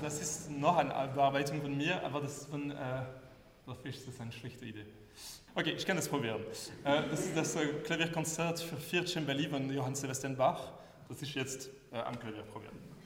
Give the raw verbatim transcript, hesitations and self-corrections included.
das ist noch eine Bearbeitung von mir, aber das von, äh, dafür ist das eine schlechte Idee. Okay, ich kann das probieren. Äh, das ist das äh, Klavierkonzert für vier Cembali von Johann Sebastian Bach, das ich jetzt äh, am Klavier probieren.